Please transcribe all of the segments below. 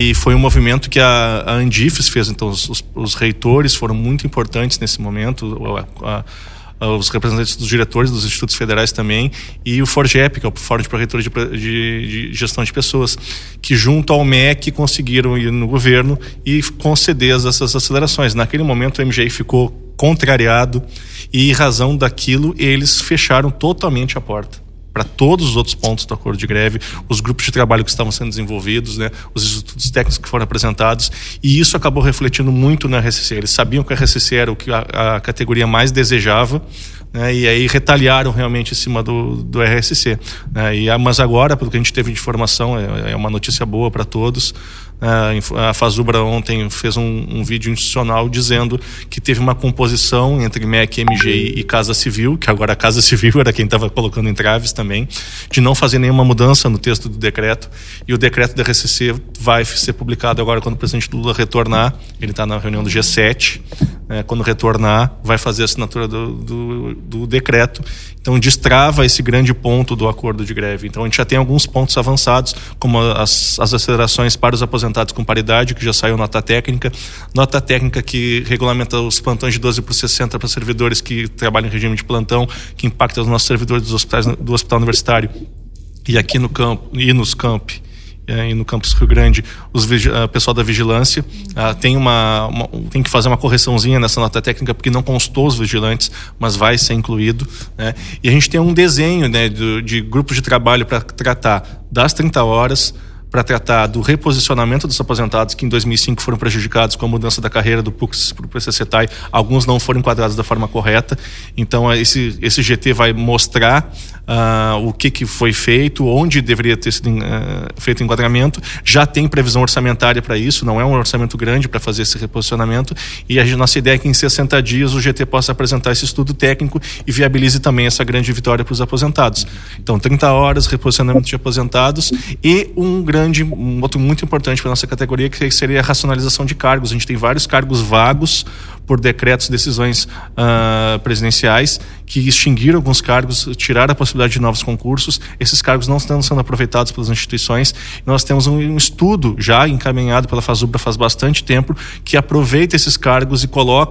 e foi um movimento que a Andifes fez. Então os reitores foram muito importantes nesse momento, os representantes dos diretores dos institutos federais também, e o FORGEP, que é o Fórum de Pró-Reitores de Gestão de Pessoas, que junto ao MEC conseguiram ir no governo e conceder essas acelerações. Naquele momento o MGI ficou contrariado e, em razão daquilo, eles fecharam totalmente a porta para todos os outros pontos do acordo de greve, os grupos de trabalho que estavam sendo desenvolvidos, né, os institutos técnicos que foram apresentados, e isso acabou refletindo muito na RSC. Eles sabiam que a RSC era o que a categoria mais desejava, né, e aí retaliaram realmente em cima do RSC. Né, mas agora, pelo que a gente teve de informação, é uma notícia boa para todos. A Fazubra ontem fez um vídeo institucional dizendo que teve uma composição entre MEC, MGI e Casa Civil, que agora a Casa Civil era quem estava colocando entraves também, de não fazer nenhuma mudança no texto do decreto, e o decreto da RSC vai ser publicado agora quando o presidente Lula retornar. Ele está na reunião do G7, quando retornar vai fazer a assinatura do decreto. Então destrava esse grande ponto do acordo de greve. Então a gente já tem alguns pontos avançados, como as acelerações para os aposentados com paridade, que já saiu nota técnica que regulamenta os plantões de 12 por 60 para servidores que trabalham em regime de plantão, que impacta os nossos servidores dos hospitais, do Hospital Universitário e aqui no campo e nos campi. E no campus Rio Grande, o pessoal da vigilância tem que fazer uma correçãozinha nessa nota técnica, porque não constou os vigilantes, mas vai ser incluído, né? E a gente tem um desenho, né, de grupos de trabalho para tratar das 30 horas, para tratar do reposicionamento dos aposentados que em 2005 foram prejudicados com a mudança da carreira do PUCS para o PCCETAI. Alguns não foram enquadrados da forma correta. Então esse GT vai mostrar o que foi feito, onde deveria ter sido feito o enquadramento. Já tem previsão orçamentária para isso, não é um orçamento grande para fazer esse reposicionamento, e a nossa ideia é que em 60 dias o GT possa apresentar esse estudo técnico e viabilize também essa grande vitória para os aposentados. Então 30 horas, reposicionamento de aposentados, e um outro muito importante para a nossa categoria, que seria a racionalização de cargos. A gente tem vários cargos vagos por decretos, decisões presidenciais, que extinguiram alguns cargos, tiraram a possibilidade de novos concursos. Esses cargos não estão sendo aproveitados pelas instituições. Nós temos um estudo já encaminhado pela Fazubra faz bastante tempo, que aproveita esses cargos e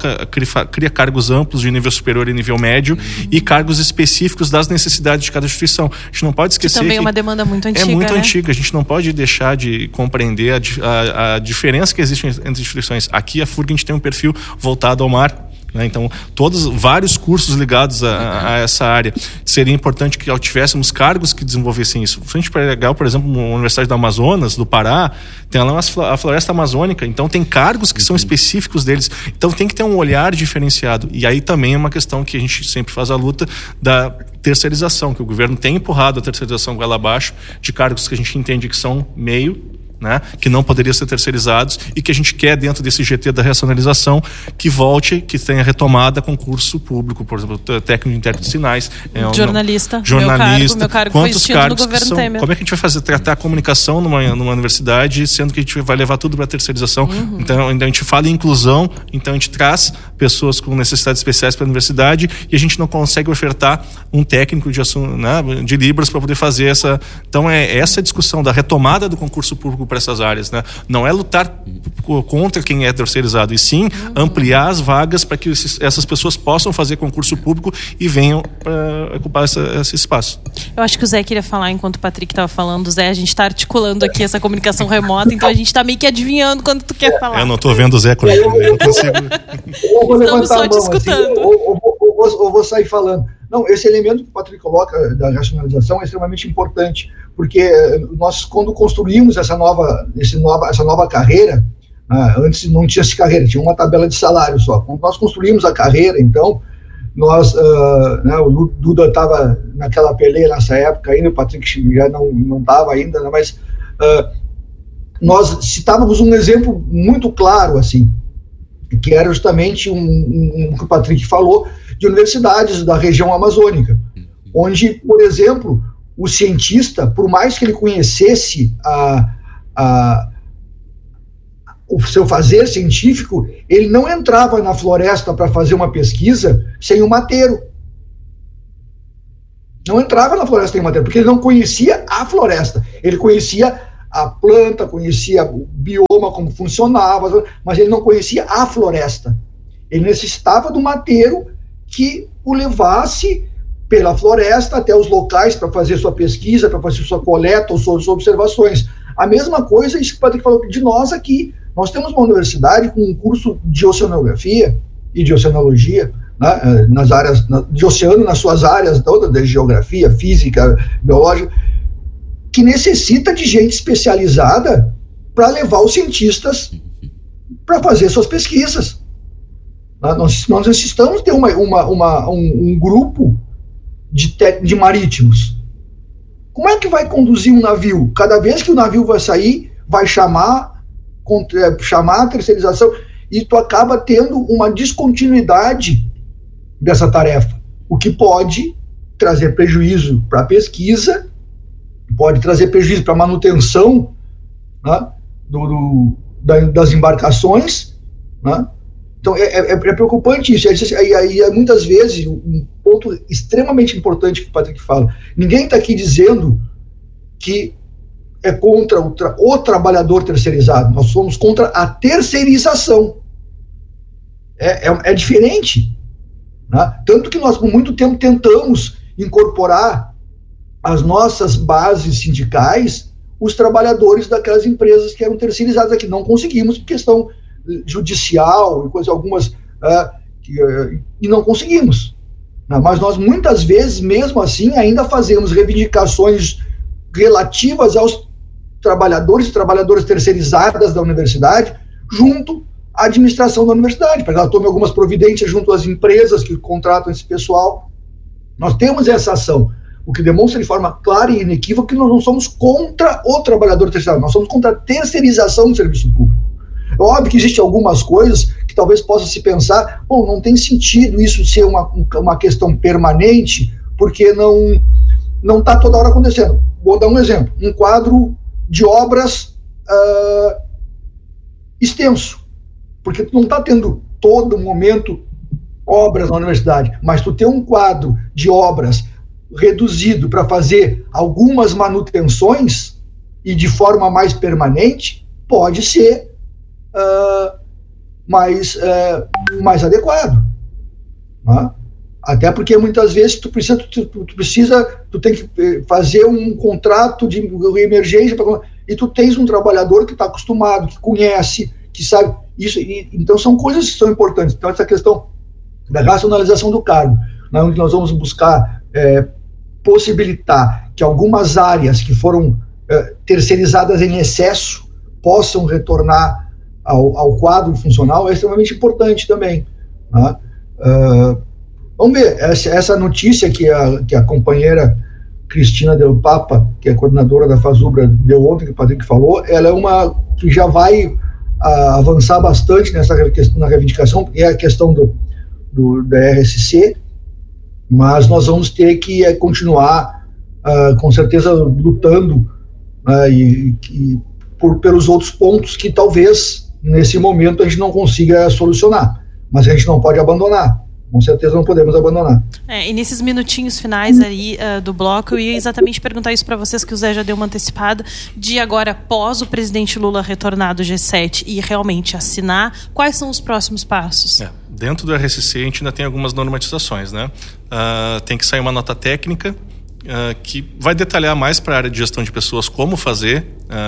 cria cargos amplos de nível superior e nível médio, e cargos específicos das necessidades de cada instituição. A gente não pode esquecer que também é uma demanda muito antiga. É muito antiga. A gente não pode deixar de compreender a diferença que existe entre instituições. Aqui a FURG a gente tem um perfil voltado ao mar, né? Então vários cursos ligados a essa área. Seria importante que tivéssemos cargos que desenvolvessem isso. Se a gente pegar, por exemplo, a Universidade do Amazonas, do Pará, tem lá a floresta amazônica, então tem cargos que são específicos deles. Então tem que ter um olhar diferenciado. E aí também é uma questão que a gente sempre faz a luta da terceirização, que o governo tem empurrado a terceirização goela abaixo de cargos que a gente entende que são meio, né, que não poderiam ser terceirizados, e que a gente quer, dentro desse GT da racionalização, que volte, que tenha retomada concurso público, por exemplo, técnico de intérprete de sinais, jornalista, meu cargo quantos foi cargos no governo Temer. Como é que a gente vai tratar a comunicação numa universidade, sendo que a gente vai levar tudo para a terceirização? Então a gente fala em inclusão, então a gente traz pessoas com necessidades especiais para a universidade, e a gente não consegue ofertar um técnico de Libras para poder fazer essa. Então essa discussão da retomada do concurso público para essas áreas, né? Não é lutar contra quem é terceirizado, e sim ampliar as vagas para que essas pessoas possam fazer concurso público e venham para ocupar esse espaço. Eu acho que o Zé queria falar enquanto o Patrick estava falando. Zé, a gente está articulando aqui essa comunicação remota, então a gente está meio que adivinhando quando tu quer falar. Eu não estou vendo o Zé quando eu não consigo. Estamos só te escutando. Eu vou sair falando. Não, esse elemento que o Patrick coloca da racionalização é extremamente importante, porque nós, quando construímos essa nova carreira, antes não tinha essa carreira, tinha uma tabela de salário só. Quando nós construímos a carreira, então, nós, o Duda estava naquela peleia nessa época ainda, o Patrick já não estava ainda, né, mas nós citávamos um exemplo muito claro, assim, que era justamente um que o Patrick falou, de universidades da região amazônica, onde, por exemplo, o cientista, por mais que ele conhecesse o seu fazer científico, ele não entrava na floresta para fazer uma pesquisa sem um mateiro. Não entrava na floresta sem um mateiro, porque ele não conhecia a floresta, ele conhecia a planta, conhecia o bioma, como funcionava, mas ele não conhecia a floresta. Ele necessitava do mateiro que o levasse pela floresta até os locais para fazer sua pesquisa, para fazer sua coleta ou suas observações. A mesma coisa, isso que o Patrick falou de nós aqui. Nós temos uma universidade com um curso de oceanografia e de oceanologia, né, nas áreas de oceano, nas suas áreas todas, de geografia, física, biológica, que necessita de gente especializada para levar os cientistas para fazer suas pesquisas. Nós necessitamos ter um grupo de marítimos. Como é que vai conduzir um navio? Cada vez que o navio vai sair, vai chamar a terceirização, e tu acaba tendo uma descontinuidade dessa tarefa, o que pode trazer prejuízo para a pesquisa, pode trazer prejuízo para a manutenção, né, das embarcações, né? Então é preocupante isso. Aí muitas vezes, um ponto extremamente importante que o Patrick fala, ninguém está aqui dizendo que é contra o trabalhador terceirizado, nós somos contra a terceirização. É diferente, né? Tanto que nós por muito tempo tentamos incorporar as nossas bases sindicais os trabalhadores daquelas empresas que eram terceirizadas aqui. Não conseguimos por questão judicial e coisas algumas, e não conseguimos. Mas nós muitas vezes, mesmo assim, ainda fazemos reivindicações relativas aos trabalhadores e trabalhadoras terceirizadas da universidade junto à administração da universidade, para que ela tome algumas providências junto às empresas que contratam esse pessoal. Nós temos essa ação, o que demonstra de forma clara e inequívoca que nós não somos contra o trabalhador terceirizado, nós somos contra a terceirização do serviço público. É óbvio que existem algumas coisas que talvez possa se pensar, bom, não tem sentido isso ser uma questão permanente, porque não está toda hora acontecendo. Vou dar um exemplo, um quadro de obras extenso, porque tu não está tendo todo momento obras na universidade, mas tu tem um quadro de obras reduzido para fazer algumas manutenções e de forma mais permanente, pode ser mais adequado, né? Até porque muitas vezes tu tem que fazer um contrato de emergência e tu tens um trabalhador que está acostumado, que conhece, que sabe isso, então são coisas que são importantes. Então essa questão da racionalização do cargo, né, onde nós vamos buscar possibilitar que algumas áreas que foram terceirizadas em excesso possam retornar ao quadro funcional, é extremamente importante também, né? Vamos ver, essa notícia que a companheira Cristina Del Papa, que é coordenadora da FASUBRA, deu ontem, que o Patrick falou, ela é uma que já vai avançar bastante na reivindicação, porque é a questão da RSC, mas nós vamos ter que continuar, com certeza, lutando pelos outros pontos que talvez nesse momento a gente não consiga solucionar, mas a gente não pode abandonar, com certeza não podemos abandonar. E nesses minutinhos finais aí do bloco, eu ia exatamente perguntar isso para vocês, que o Zé já deu uma antecipada, de agora, após o presidente Lula retornar do G7 e realmente assinar, quais são os próximos passos? Dentro do RSC a gente ainda tem algumas normatizações, né? Tem que sair uma nota técnica que vai detalhar mais para a área de gestão de pessoas como fazer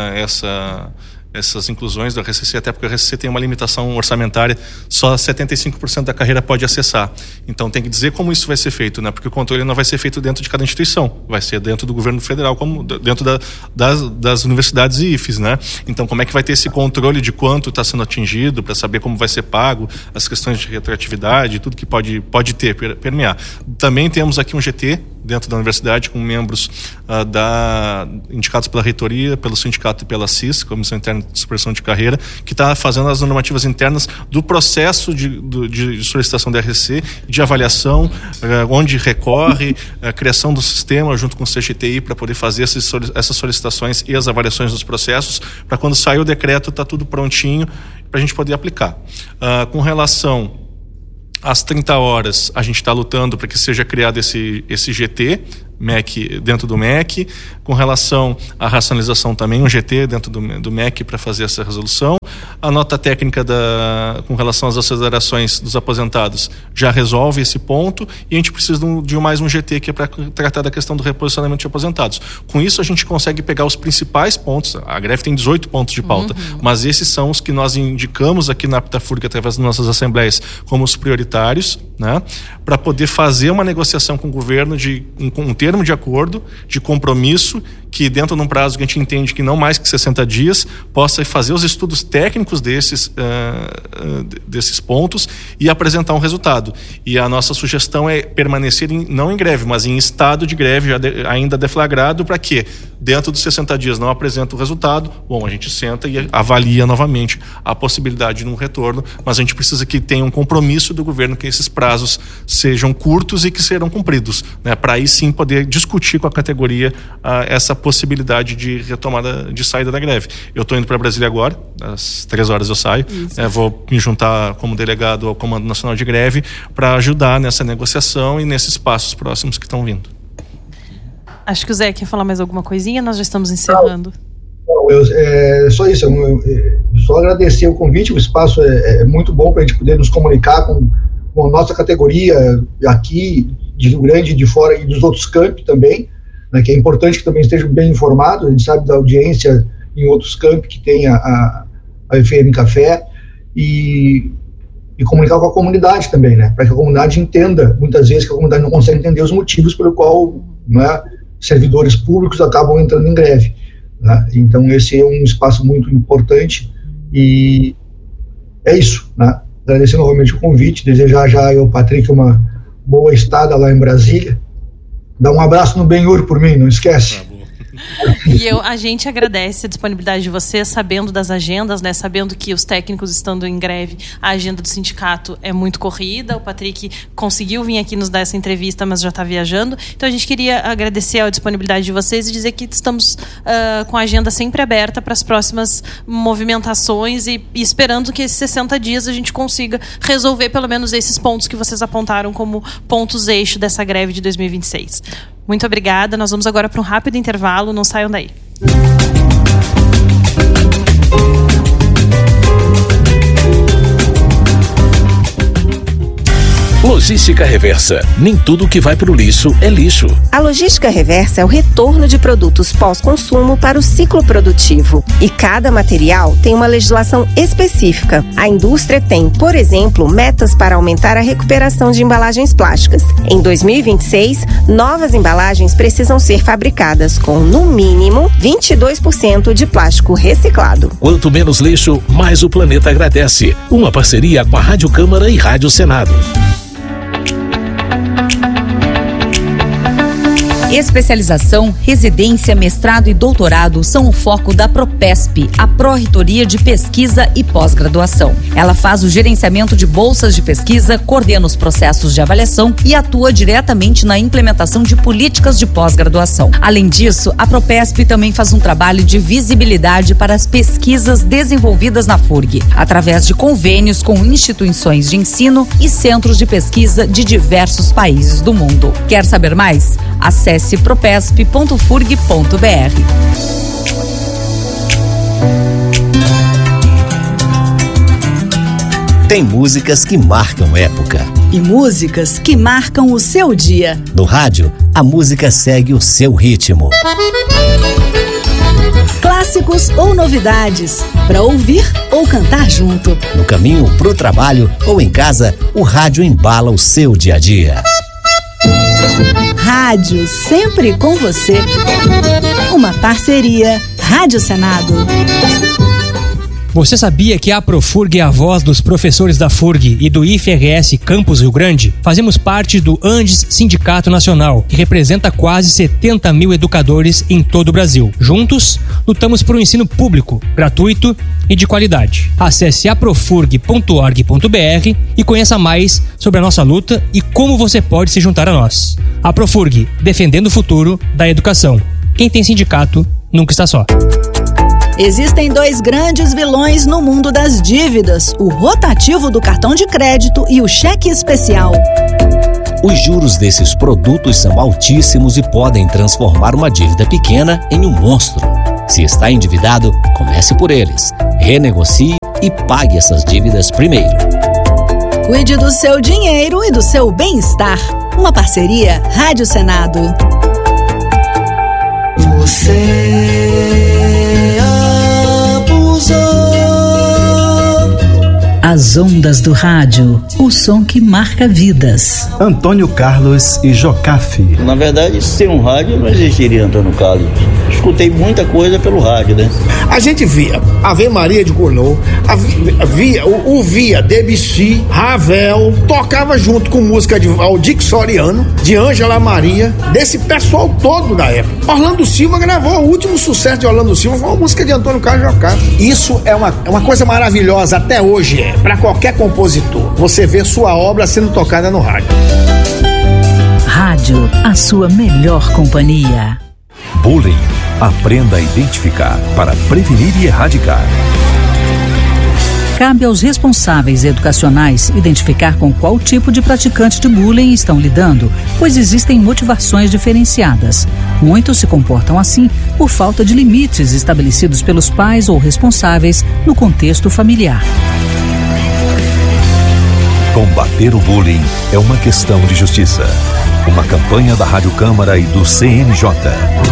essas inclusões do RSC, até porque o RSC tem uma limitação orçamentária, só 75% da carreira pode acessar. Então tem que dizer como isso vai ser feito, né? Porque o controle não vai ser feito dentro de cada instituição, vai ser dentro do governo federal, como dentro das universidades e IFES, né? Então como é que vai ter esse controle de quanto está sendo atingido, para saber como vai ser pago, as questões de retroatividade, tudo que pode permear. Também temos aqui um GT dentro da universidade, com membros indicados pela reitoria, pelo sindicato e pela CIS, Comissão Interna de Supressão de Carreira, que está fazendo as normativas internas do processo de solicitação da RSC, de avaliação, onde recorre, a criação do sistema junto com o CGTI para poder fazer essas solicitações e as avaliações dos processos, para quando sair o decreto tá tudo prontinho para a gente poder aplicar. Com relação às 30 horas, a gente está lutando para que seja criado esse GT, MEC, dentro do MEC. Com relação à racionalização também, um GT dentro do MEC para fazer essa resolução. A nota técnica com relação às acelerações dos aposentados já resolve esse ponto, e a gente precisa de mais um GT que é para tratar da questão do reposicionamento de aposentados. Com isso a gente consegue pegar os principais pontos. A greve tem 18 pontos de pauta, mas esses são os que nós indicamos aqui na APTAFURG através das nossas assembleias como os prioritários, né, para poder fazer uma negociação com o governo de um termo de acordo, de compromisso, que dentro de um prazo que a gente entende que não mais que 60 dias, possa fazer os estudos técnicos desses pontos e apresentar um resultado. E a nossa sugestão é permanecer não em greve, mas em estado de greve ainda deflagrado, para que dentro dos 60 dias não apresenta o resultado, bom, a gente senta e avalia novamente a possibilidade de um retorno, mas a gente precisa que tenha um compromisso do governo que esses prazos sejam curtos e que serão cumpridos, né, para aí sim poder discutir com a categoria essa possibilidade de retomada, de saída da greve. Eu estou indo para Brasília agora, às 3 horas eu saio, vou me juntar como delegado ao Comando Nacional de Greve para ajudar nessa negociação e nesses passos próximos que estão vindo. Acho que o Zé quer falar mais alguma coisinha, nós já estamos encerrando. Só isso, só agradecer o convite, o espaço é muito bom para a gente poder nos comunicar com a nossa categoria aqui de Rio Grande, de fora e dos outros campi também, né, que é importante que também estejam bem informados. A gente sabe da audiência em outros campi que tem a FM Café, e comunicar com a comunidade também, né, para que a comunidade entenda, muitas vezes que a comunidade não consegue entender os motivos pelo qual, né, servidores públicos acabam entrando em greve, né? Então esse é um espaço muito importante, e é isso, né? Agradecer novamente o convite, desejar já ao Patrick uma boa estada lá em Brasília. Dá um abraço no Benhur por mim, não esquece. E a gente agradece a disponibilidade de vocês, sabendo das agendas, né? Sabendo que os técnicos estando em greve, a agenda do sindicato é muito corrida. O Patrick conseguiu vir aqui nos dar essa entrevista, mas já está viajando. Então a gente queria agradecer a disponibilidade de vocês e dizer que estamos com a agenda sempre aberta para as próximas movimentações, e esperando que esses 60 dias a gente consiga resolver pelo menos esses pontos que vocês apontaram como pontos eixo dessa greve de 2026. Muito obrigada. Nós vamos agora para um rápido intervalo. Não saiam daí. Logística Reversa. Nem tudo que vai para o lixo é lixo. A logística reversa é o retorno de produtos pós-consumo para o ciclo produtivo. E cada material tem uma legislação específica. A indústria tem, por exemplo, metas para aumentar a recuperação de embalagens plásticas. Em 2026, novas embalagens precisam ser fabricadas com, no mínimo, 22% de plástico reciclado. Quanto menos lixo, mais o planeta agradece. Uma parceria com a Rádio Câmara e Rádio Senado. Especialização, residência, mestrado e doutorado são o foco da Propesp, a Pró-Reitoria de Pesquisa e Pós-Graduação. Ela faz o gerenciamento de bolsas de pesquisa, coordena os processos de avaliação e atua diretamente na implementação de políticas de pós-graduação. Além disso, a Propesp também faz um trabalho de visibilidade para as pesquisas desenvolvidas na FURG, através de convênios com instituições de ensino e centros de pesquisa de diversos países do mundo. Quer saber mais? Acesse propesp.furg.br. Tem músicas que marcam época. E músicas que marcam o seu dia. No rádio, a música segue o seu ritmo. Clássicos ou novidades, para ouvir ou cantar junto. No caminho pro trabalho ou em casa, o rádio embala o seu dia a dia. Rádio sempre com você. Uma parceria Rádio Senado. Você sabia que a Profurg é a voz dos professores da FURG e do IFRS Campus Rio Grande? Fazemos parte do Andes Sindicato Nacional, que representa quase 70 mil educadores em todo o Brasil. Juntos, lutamos por um ensino público, gratuito e de qualidade. Acesse aprofurg.org.br e conheça mais sobre a nossa luta e como você pode se juntar a nós. A Profurg, defendendo o futuro da educação. Quem tem sindicato, nunca está só. Existem 2 grandes vilões no mundo das dívidas: o rotativo do cartão de crédito e o cheque especial. Os juros desses produtos são altíssimos e podem transformar uma dívida pequena em um monstro. Se está endividado, comece por eles. Renegocie e pague essas dívidas primeiro. Cuide do seu dinheiro e do seu bem-estar. Uma parceria Rádio Senado. Você abusou. As ondas do rádio, o som que marca vidas. Antônio Carlos e Jocafe. Na verdade, sem um rádio não existiria Antônio Carlos. Escutei muita coisa pelo rádio, né? A gente via Ave Maria de Gounod, ouvia Debussy, Ravel, tocava junto com música de Aldir Soriano, de Ângela Maria, desse pessoal todo da época. Orlando Silva gravou o último sucesso de Orlando Silva, foi uma música de Antônio Carlos e Jocafe. Isso é uma coisa maravilhosa até hoje, para qualquer compositor. Você vê sua obra sendo tocada no rádio. Rádio, a sua melhor companhia. Bullying. Aprenda a identificar para prevenir e erradicar. Cabe aos responsáveis educacionais identificar com qual tipo de praticante de bullying estão lidando, pois existem motivações diferenciadas. Muitos se comportam assim por falta de limites estabelecidos pelos pais ou responsáveis no contexto familiar. Combater o bullying é uma questão de justiça. Uma campanha da Rádio Câmara e do CNJ.